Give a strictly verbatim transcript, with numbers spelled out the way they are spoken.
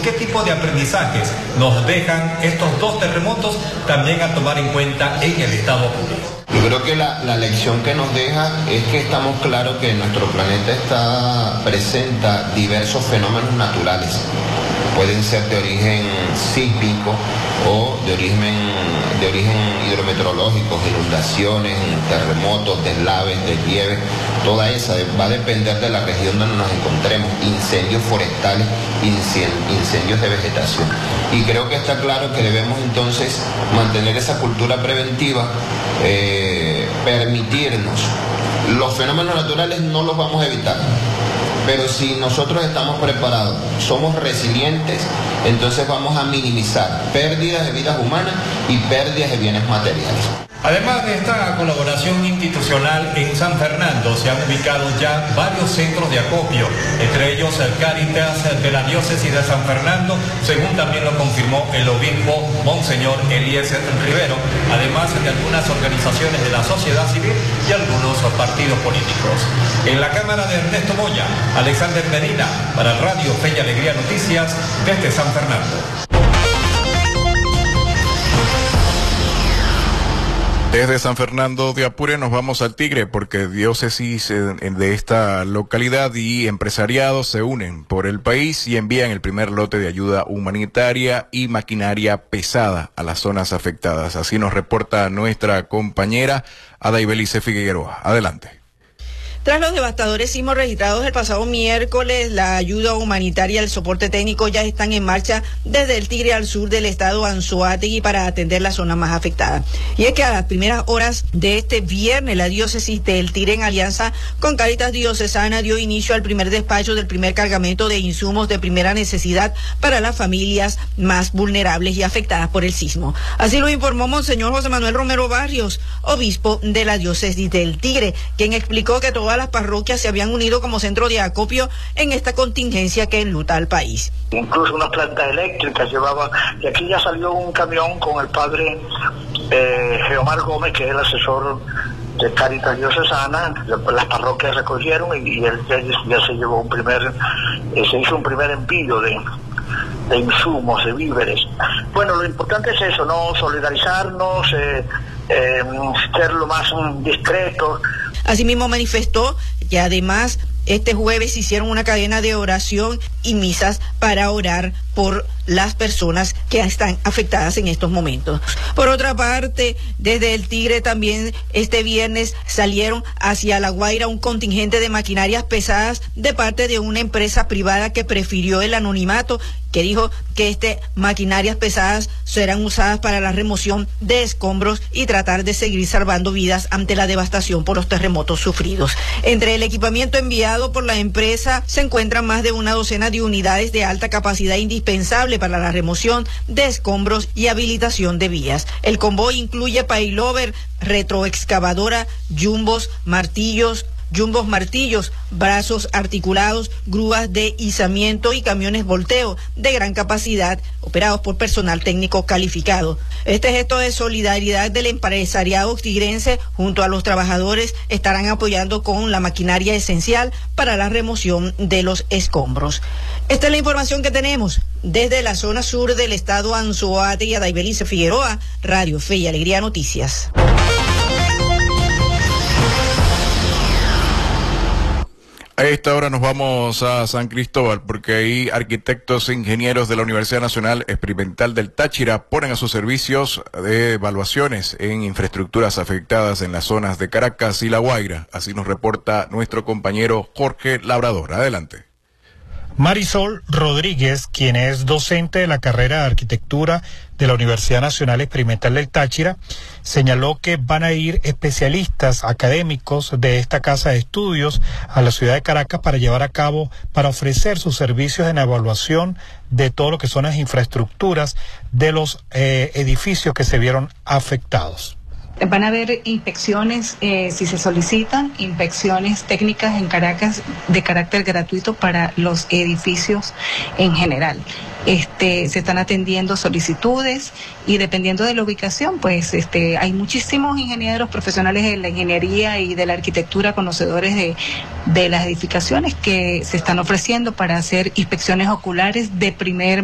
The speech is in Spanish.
qué tipo de aprendizajes nos dejan estos dos terremotos, también a tomar en cuenta en el estado Apure. Yo creo que la, la lección que nos deja es que estamos claros que nuestro planeta está, presenta diversos fenómenos naturales. Pueden ser de origen sísmico o de origen, de origen hidrometeorológico, inundaciones, terremotos, deslaves, deslieves. Toda esa va a depender de la región donde nos encontremos, incendios forestales, incendios de vegetación. Y creo que está claro que debemos entonces mantener esa cultura preventiva, eh, permitirnos. Los fenómenos naturales no los vamos a evitar, pero si nosotros estamos preparados, somos resilientes, entonces vamos a minimizar pérdidas de vidas humanas y pérdidas de bienes materiales. Además de esta colaboración institucional, en San Fernando se han ubicado ya varios centros de acopio, entre ellos el Cáritas de la Diócesis de San Fernando, según también lo confirmó el obispo Monseñor Eliezer Rivero, además de algunas organizaciones de la sociedad civil y algunos partidos políticos. En la cámara de Ernesto Moya, Alexander Medina, para Radio Fe y Alegría Noticias, desde San Fernando. Desde San Fernando de Apure nos vamos al Tigre, porque diócesis de esta localidad y empresariados se unen por el país y envían el primer lote de ayuda humanitaria y maquinaria pesada a las zonas afectadas. Así nos reporta nuestra compañera Adaibelice Figueroa. Adelante. Tras los devastadores sismos registrados el pasado miércoles, la ayuda humanitaria y el soporte técnico ya están en marcha desde el Tigre al sur del estado Anzoátegui para atender la zona más afectada. Y es que a las primeras horas de este viernes, la diócesis del Tigre, en alianza con Cáritas Diocesana, dio inicio al primer despacho del primer cargamento de insumos de primera necesidad para las familias más vulnerables y afectadas por el sismo. Así lo informó Monseñor José Manuel Romero Barrios, obispo de la diócesis del Tigre, quien explicó que todas las parroquias se habían unido como centro de acopio en esta contingencia que enluta al país. Incluso unas plantas eléctricas llevaban, y aquí ya salió un camión con el padre eh, Geomar Gómez, que es el asesor de Cáritas Diocesana. Las parroquias recogieron y, y él ya, ya se llevó un primer, eh, se hizo un primer envío de de insumos, de víveres. Bueno, lo importante es eso, ¿no? Solidarizarnos, eh, eh, ser lo más um, discretos. Asimismo manifestó que además este jueves hicieron una cadena de oración y misas para orar por las personas que están afectadas en estos momentos. Por otra parte, desde el Tigre también este viernes salieron hacia La Guaira un contingente de maquinarias pesadas de parte de una empresa privada que prefirió el anonimato, que dijo que este maquinarias pesadas serán usadas para la remoción de escombros y tratar de seguir salvando vidas ante la devastación por los terremotos sufridos. Entre el equipamiento enviado por la empresa se encuentran más de una docena de unidades de alta capacidad indispensable para la remoción de escombros y habilitación de vías. El convoy incluye paylover, retroexcavadora, jumbos, martillos, jumbos martillos, brazos articulados, grúas de izamiento y camiones volteo de gran capacidad operados por personal técnico calificado. Este gesto de solidaridad del empresariado tigrense junto a los trabajadores estarán apoyando con la maquinaria esencial para la remoción de los escombros. Esta es la información que tenemos desde la zona sur del estado Anzoátegui. Adaibelice Figueroa, Radio Fe y Alegría Noticias. A esta hora nos vamos a San Cristóbal, porque ahí arquitectos e ingenieros de la Universidad Nacional Experimental del Táchira ponen a sus servicios de evaluaciones en infraestructuras afectadas en las zonas de Caracas y La Guaira. Así nos reporta nuestro compañero Jorge Labrador. Adelante. Marisol Rodríguez, quien es docente de la carrera de arquitectura de la Universidad Nacional Experimental del Táchira, señaló que van a ir especialistas académicos de esta casa de estudios a la ciudad de Caracas para llevar a cabo, para ofrecer sus servicios en evaluación de todo lo que son las infraestructuras de los eh, edificios que se vieron afectados. Van a haber inspecciones, eh, si se solicitan, inspecciones técnicas en Caracas de carácter gratuito para los edificios en general. Este, se están atendiendo solicitudes y dependiendo de la ubicación, pues este, hay muchísimos ingenieros profesionales de la ingeniería y de la arquitectura, conocedores de, de las edificaciones, que se están ofreciendo para hacer inspecciones oculares de primer